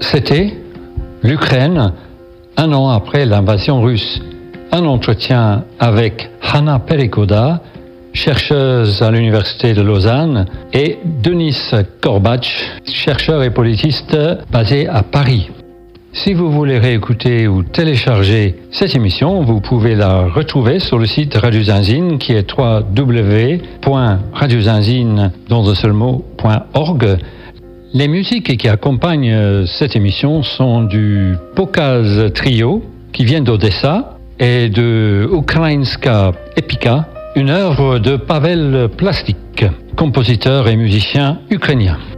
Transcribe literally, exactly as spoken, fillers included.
C'était l'Ukraine, un an après l'invasion russe. Un entretien avec Hanna Perikoda, chercheuse à l'Université de Lausanne, et Denis Korbach, chercheur et politiste basé à Paris. Si vous voulez réécouter ou télécharger cette émission, vous pouvez la retrouver sur le site Radio Zinzine qui est w w w point radio zinzine dans un seul mot point org. Les musiques qui accompagnent cette émission sont du Pokaz Trio qui vient d'Odessa et de Ukrainska Epika, une œuvre de Pavel Plastik, compositeur et musicien ukrainien.